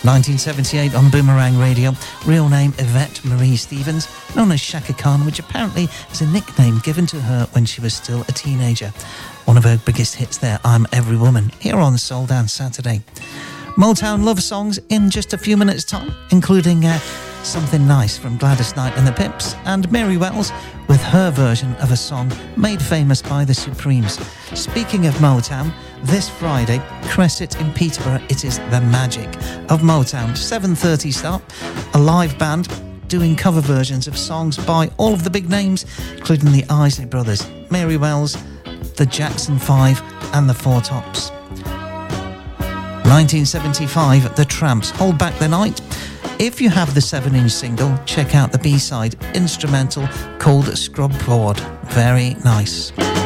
1978 on Boomerang Radio. Real name Yvette Marie Stevens, known as Shaka Khan, which apparently is a nickname given to her when she was still a teenager. One of her biggest hits there, I'm Every Woman, here on Soul Dance Saturday. Motown love songs in just a few minutes' time, including Something Nice from Gladys Knight and the Pips, and Mary Wells with her version of a song made famous by the Supremes. Speaking of Motown, this Friday, Cresset in Peterborough, it is the magic of Motown. 7:30 start, a live band doing cover versions of songs by all of the big names, including the Isley Brothers, Mary Wells, the Jackson 5 and the Four Tops. 1975, The Tramps, Hold Back the Night. If you have the 7-inch single, check out the B-side instrumental called Scrub Board. Very nice.